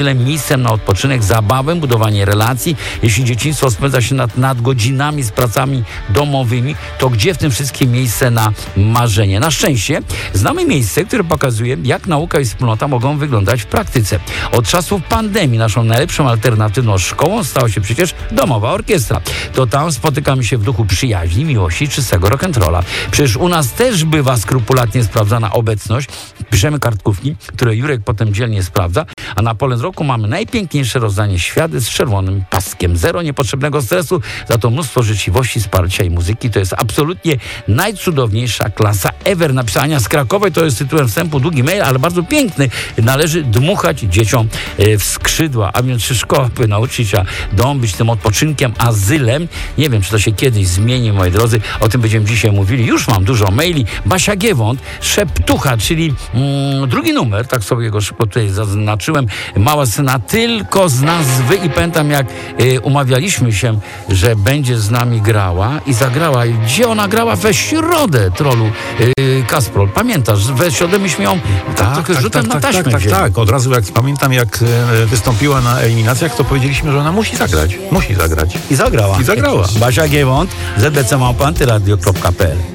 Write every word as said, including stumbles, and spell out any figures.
miejscem na odpoczynek, zabawę, budowanie relacji. Jeśli dzieciństwo spędza się nad, nad godzinami z pracami domowymi, to gdzie w tym wszystkim miejsce na marzenie? Na szczęście znamy miejsce, które pokazuje, jak nauka i wspólnota mogą wyglądać w praktyce. Od czasów pandemii naszą najlepszą alternatywną szkołą stała się przecież domowa orkiestra. To tam spotykamy się w duchu przyjaźni, miłości, czystego rock'n'rolla. Przecież u nas też bywa skrupulatnie sprawdzana obecność. Piszemy kartkówki, które Jurek potem dzielnie sprawdza, a na pole roku mamy najpiękniejsze rozdanie świadectw z czerwonym paskiem. Zero niepotrzebnego stresu, za to mnóstwo życzliwości, wsparcia i muzyki. To jest absolutnie najcudowniejsza klasa ever. Napisania z Krakowej, to jest tytułem wstępu długi mail, ale bardzo piękny. Należy dmuchać dzieciom w skrzydła, a więc czy szkoła by nauczyć, a dom być tym odpoczynkiem, azylem. Nie wiem, czy to się kiedyś zmieni, moi drodzy. O tym będziemy dzisiaj mówili. Już mam dużo maili. Basia Giewont, Szeptucha, czyli mm, drugi numer, tak sobie go szybko tutaj zaznaczyłem. Mała syna tylko z nazwy i pamiętam, jak y, umawialiśmy się, że będzie z nami grała i zagrała. Gdzie ona grała? We środę, trolu y, Kasprol. Pamiętasz? We środę myśmy ją tak, tak, tak, rzutem tak, na tak, taśmę tak, tak, wzięli. tak. Od razu jak pamiętam, jak e, wystąpiła na eliminacjach, to powiedzieliśmy, że ona musi zagrać. Musi zagrać. I zagrała. I zagrała. Basia Giewont, z b c małpa antyradio kropka p l.